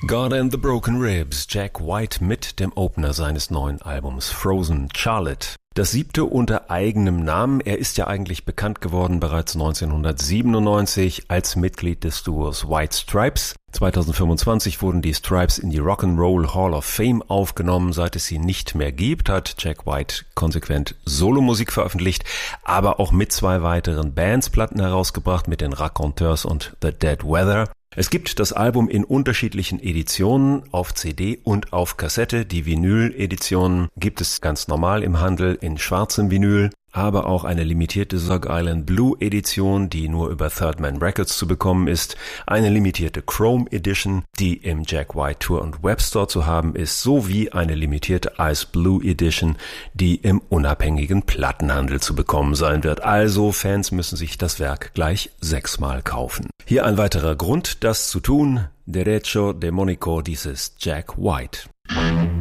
God and the Broken Ribs, Jack White mit dem Opener seines neuen Albums Frozen Charlotte. Das 7. unter eigenem Namen. Er ist ja eigentlich bekannt geworden bereits 1997 als Mitglied des Duos White Stripes. 2025 wurden die Stripes in die Rock'n'Roll Hall of Fame aufgenommen. Seit es sie nicht mehr gibt, hat Jack White konsequent Solomusik veröffentlicht, aber auch mit 2 weiteren Bands Platten herausgebracht, mit den Raconteurs und The Dead Weather. Es gibt das Album in unterschiedlichen Editionen, auf CD und auf Kassette. Die Vinyl-Editionen gibt es ganz normal im Handel in schwarzem Vinyl, aber auch eine limitierte Zug Island Blue Edition, die nur über Third Man Records zu bekommen ist, eine limitierte Chrome Edition, die im Jack White Tour und Webstore zu haben ist, sowie eine limitierte Ice Blue Edition, die im unabhängigen Plattenhandel zu bekommen sein wird. Also Fans müssen sich das Werk gleich 6-mal kaufen. Hier ein weiterer Grund, das zu tun: Derecho Demonico dieses Jack White.